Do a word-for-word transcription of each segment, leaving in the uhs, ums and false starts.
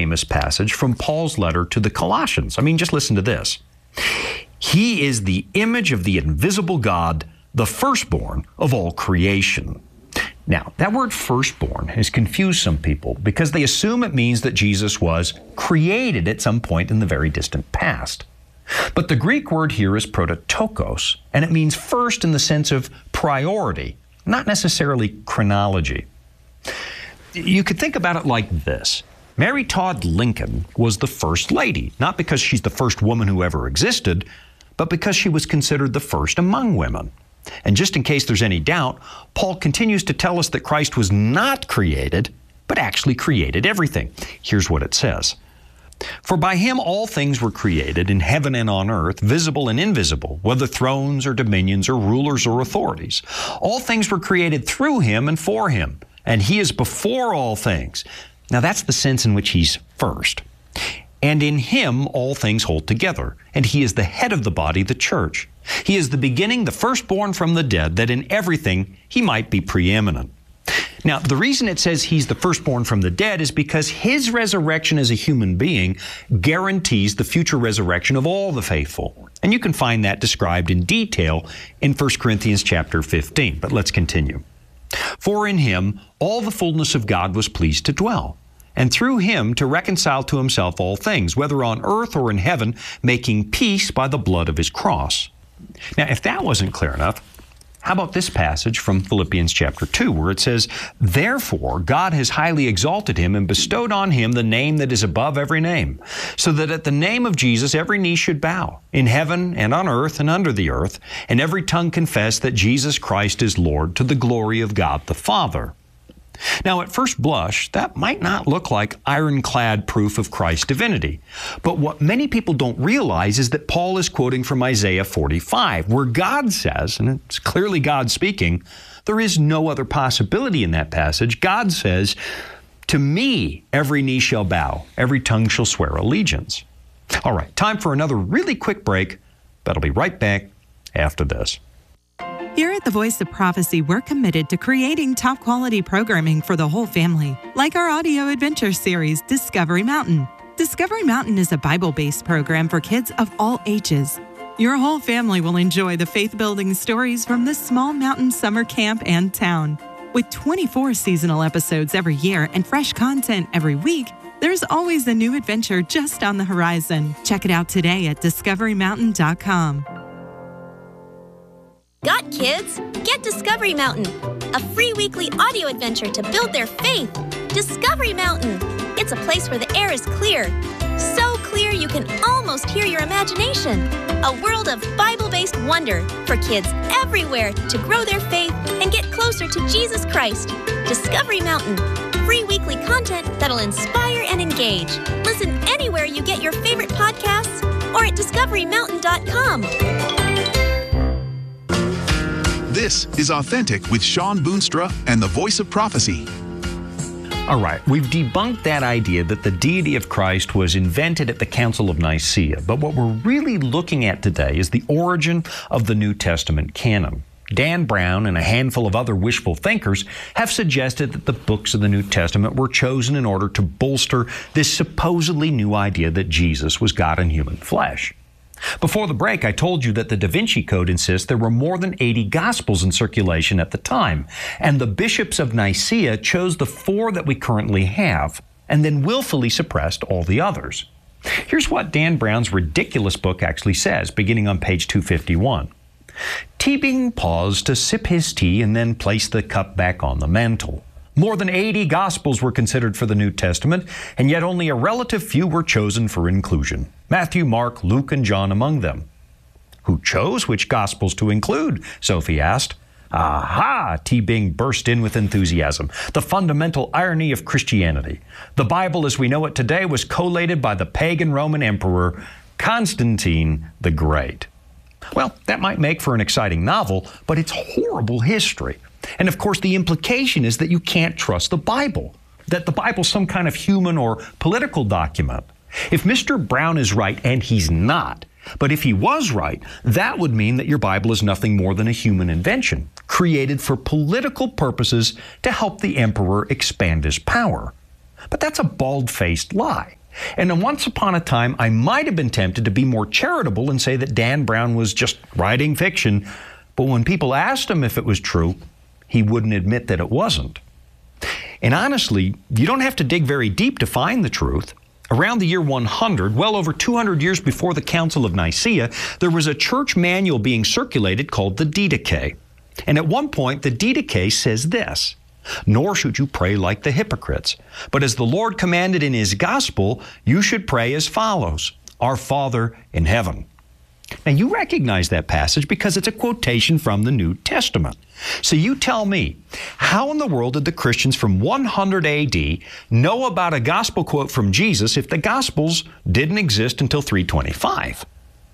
famous passage from Paul's letter to the Colossians. I mean, just listen to this. He is the image of the invisible God, the firstborn of all creation. Now, that word firstborn has confused some people because they assume it means that Jesus was created at some point in the very distant past. But the Greek word here is prototokos, and it means first in the sense of priority, not necessarily chronology. You could think about it like this. Mary Todd Lincoln was the first lady, not because she's the first woman who ever existed, but because she was considered the first among women. And just in case there's any doubt, Paul continues to tell us that Christ was not created, but actually created everything. Here's what it says. For by him all things were created in heaven and on earth, visible and invisible, whether thrones or dominions or rulers or authorities. All things were created through him and for him, and he is before all things. Now that's the sense in which he's first. And in him all things hold together, and he is the head of the body, the church. He is the beginning, the firstborn from the dead, that in everything he might be preeminent. Now, the reason it says he's the firstborn from the dead is because his resurrection as a human being guarantees the future resurrection of all the faithful. And you can find that described in detail in First Corinthians chapter fifteen. But let's continue. For in him all the fullness of God was pleased to dwell, and through him to reconcile to himself all things, whether on earth or in heaven, making peace by the blood of his cross. Now, if that wasn't clear enough, how about this passage from Philippians chapter two, where it says, Therefore God has highly exalted him and bestowed on him the name that is above every name, so that at the name of Jesus every knee should bow, in heaven and on earth and under the earth, and every tongue confess that Jesus Christ is Lord, to the glory of God the Father. Now, at first blush, that might not look like ironclad proof of Christ's divinity. But what many people don't realize is that Paul is quoting from Isaiah forty-five, where God says, and it's clearly God speaking, there is no other possibility in that passage. God says, to me every knee shall bow, every tongue shall swear allegiance. All right, time for another really quick break, but I'll be right back after this. Here at the Voice of Prophecy, we're committed to creating top-quality programming for the whole family, like our audio adventure series, Discovery Mountain. Discovery Mountain is a Bible-based program for kids of all ages. Your whole family will enjoy the faith-building stories from this small mountain summer camp and town. With twenty-four seasonal episodes every year and fresh content every week, there's always a new adventure just on the horizon. Check it out today at discovery mountain dot com. Got kids? Get Discovery Mountain, a free weekly audio adventure to build their faith. Discovery Mountain. It's a place where the air is clear, so clear you can almost hear your imagination. A world of Bible-based wonder for kids everywhere to grow their faith and get closer to Jesus Christ. Discovery Mountain. Free weekly content that'll inspire and engage. Listen anywhere you get your favorite podcasts or at discovery mountain dot com. This is Authentic with Shawn Boonstra and the Voice of Prophecy. All right, we've debunked that idea that the deity of Christ was invented at the Council of Nicaea, but what we're really looking at today is the origin of the New Testament canon. Dan Brown and a handful of other wishful thinkers have suggested that the books of the New Testament were chosen in order to bolster this supposedly new idea that Jesus was God in human flesh. Before the break, I told you that the Da Vinci Code insists there were more than eighty Gospels in circulation at the time, and the bishops of Nicaea chose the four that we currently have, and then willfully suppressed all the others. Here's what Dan Brown's ridiculous book actually says, beginning on page two fifty-one. Teabing paused to sip his tea and then placed the cup back on the mantel. More than eighty Gospels were considered for the New Testament, and yet only a relative few were chosen for inclusion. Matthew, Mark, Luke, and John among them. Who chose which Gospels to include? Sophie asked. Aha! T. Bing burst in with enthusiasm. The fundamental irony of Christianity. The Bible as we know it today was collated by the pagan Roman Emperor Constantine the Great. Well, that might make for an exciting novel, but it's horrible history. And of course, the implication is that you can't trust the Bible, that the Bible's some kind of human or political document. If Mister Brown is right, and he's not, but if he was right, that would mean that your Bible is nothing more than a human invention, created for political purposes to help the emperor expand his power. But that's a bald-faced lie. And then once upon a time, I might have been tempted to be more charitable and say that Dan Brown was just writing fiction. But when people asked him if it was true, he wouldn't admit that it wasn't. And honestly, you don't have to dig very deep to find the truth. Around the year one hundred, well over two hundred years before the Council of Nicaea, there was a church manual being circulated called the Didache. And at one point, the Didache says this: "Nor should you pray like the hypocrites, but as the Lord commanded in His gospel, you should pray as follows: Our Father in heaven." Now, you recognize that passage because it's a quotation from the New Testament. So you tell me, how in the world did the Christians from one hundred A D know about a gospel quote from Jesus if the Gospels didn't exist until three twenty-five?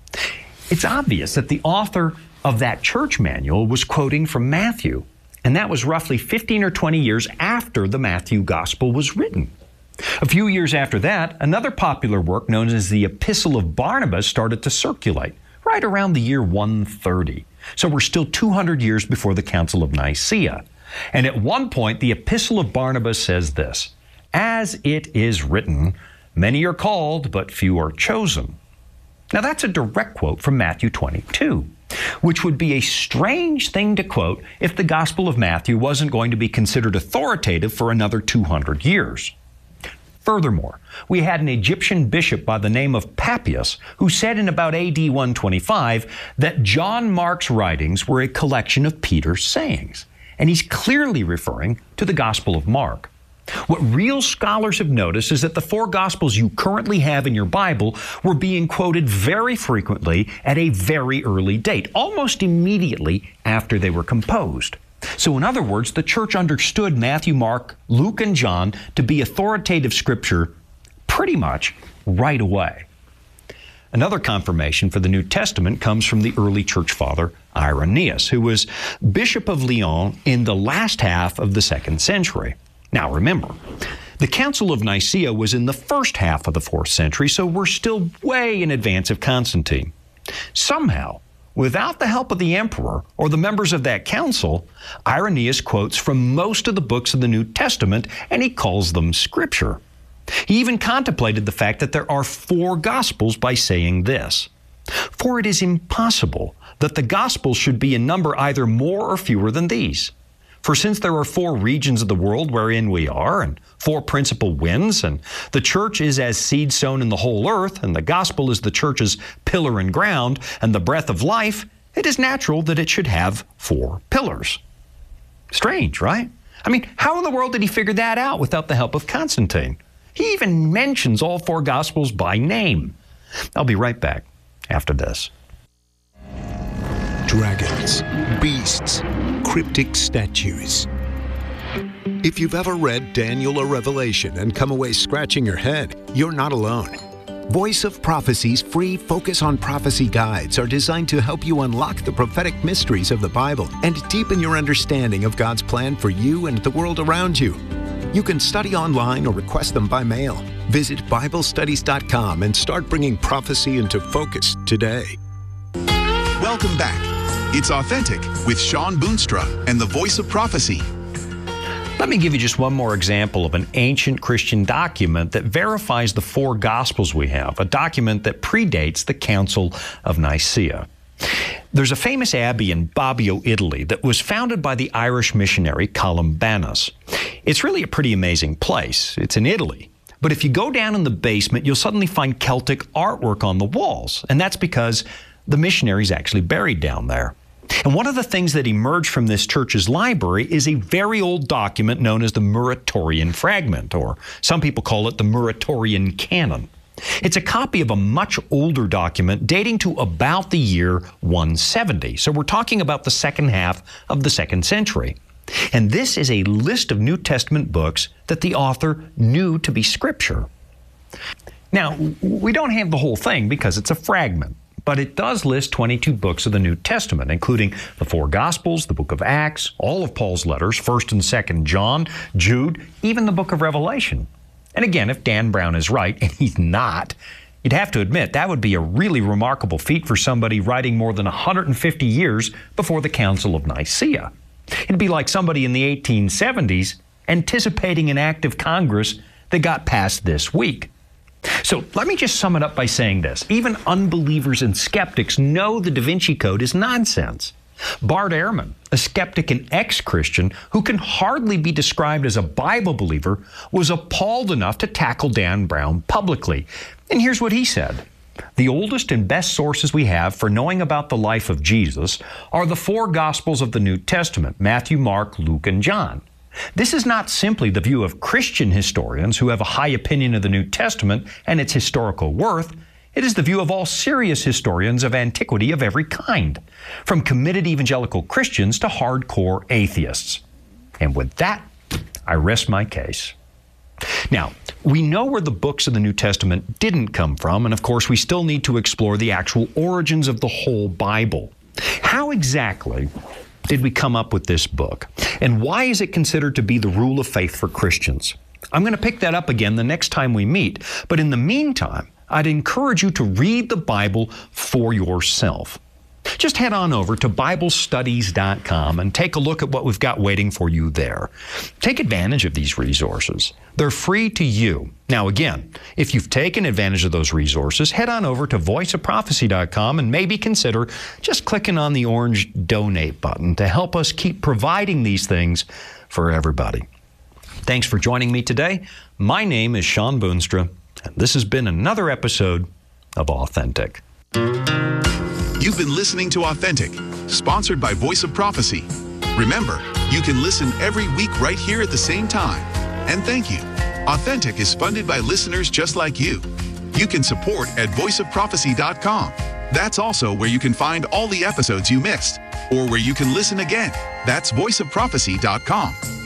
It's obvious that the author of that church manual was quoting from Matthew, and that was roughly fifteen or twenty years after the Matthew Gospel was written. A few years after that, another popular work known as the Epistle of Barnabas started to circulate, right around the year one thirty. So we're still two hundred years before the Council of Nicaea. And at one point, the Epistle of Barnabas says this: "As it is written, many are called, but few are chosen." Now that's a direct quote from Matthew twenty-two, which would be a strange thing to quote if the Gospel of Matthew wasn't going to be considered authoritative for another two hundred years. Furthermore, we had an Egyptian bishop by the name of Papias who said in about A D one twenty-five that John Mark's writings were a collection of Peter's sayings. And he's clearly referring to the Gospel of Mark. What real scholars have noticed is that the four Gospels you currently have in your Bible were being quoted very frequently at a very early date, almost immediately after they were composed. So in other words, the church understood Matthew, Mark, Luke, and John to be authoritative scripture pretty much right away. Another confirmation for the New Testament comes from the early church father, Irenaeus, who was Bishop of Lyon in the last half of the second century. Now remember, the Council of Nicaea was in the first half of the fourth century, so we're still way in advance of Constantine. Somehow, without the help of the emperor or the members of that council, Irenaeus quotes from most of the books of the New Testament, and he calls them scripture. He even contemplated the fact that there are four Gospels by saying this: "For it is impossible that the Gospels should be in number either more or fewer than these. For since there are four regions of the world wherein we are, and four principal winds, and the church is as seed sown in the whole earth, and the gospel is the church's pillar and ground, and the breath of life, it is natural that it should have four pillars." Strange, right? I mean, how in the world did he figure that out without the help of Constantine? He even mentions all four gospels by name. I'll be right back after this. Dragons, beasts, cryptic statues. If you've ever read Daniel or Revelation and come away scratching your head, you're not alone. Voice of Prophecy's free Focus on Prophecy guides are designed to help you unlock the prophetic mysteries of the Bible and deepen your understanding of God's plan for you and the world around you. You can study online or request them by mail. Visit Bible Studies dot com and start bringing prophecy into focus today. Welcome back. It's Authentic with Shawn Boonstra and the Voice of Prophecy. Let me give you just one more example of an ancient Christian document that verifies the four Gospels we have, a document that predates the Council of Nicaea. There's a famous abbey in Bobbio, Italy, that was founded by the Irish missionary Columbanus. It's really a pretty amazing place. It's in Italy. But if you go down in the basement, you'll suddenly find Celtic artwork on the walls, and that's because the missionary's actually buried down there. And one of the things that emerged from this church's library is a very old document known as the Muratorian Fragment, or some people call it the Muratorian Canon. It's a copy of a much older document dating to about the year one seventy. So we're talking about the second half of the second century. And this is a list of New Testament books that the author knew to be scripture. Now, we don't have the whole thing because it's a fragment, but it does list twenty-two books of the New Testament, including the four Gospels, the book of Acts, all of Paul's letters, first and second John, Jude, even the book of Revelation. And again, if Dan Brown is right, and he's not, you'd have to admit that would be a really remarkable feat for somebody writing more than one hundred fifty years before the Council of Nicaea. It'd be like somebody in the eighteen seventies anticipating an act of Congress that got passed this week. So let me just sum it up by saying this. Even unbelievers and skeptics know the Da Vinci Code is nonsense. Bart Ehrman, a skeptic and ex-Christian who can hardly be described as a Bible believer, was appalled enough to tackle Dan Brown publicly. And here's what he said. The oldest and best sources we have for knowing about the life of Jesus are the four Gospels of the New Testament, Matthew, Mark, Luke, and John. This is not simply the view of Christian historians who have a high opinion of the New Testament and its historical worth. It is the view of all serious historians of antiquity of every kind, from committed evangelical Christians to hardcore atheists. And with that, I rest my case. Now, we know where the books of the New Testament didn't come from, and of course we still need to explore the actual origins of the whole Bible. How exactly did we come up with this book? And why is it considered to be the rule of faith for Christians? I'm going to pick that up again the next time we meet, but in the meantime, I'd encourage you to read the Bible for yourself. Just head on over to Bible Studies dot com and take a look at what we've got waiting for you there. Take advantage of these resources. They're free to you. Now again, if you've taken advantage of those resources, head on over to Voice of Prophecy dot com and maybe consider just clicking on the orange Donate button to help us keep providing these things for everybody. Thanks for joining me today. My name is Shawn Boonstra, and this has been another episode of Authentic. You've been listening to Authentic, sponsored by Voice of Prophecy. Remember, you can listen every week right here at the same time. And thank you. Authentic is funded by listeners just like you. You can support at Voice of Prophecy dot com. That's also where you can find all the episodes you missed, or where you can listen again. That's Voice of Prophecy dot com.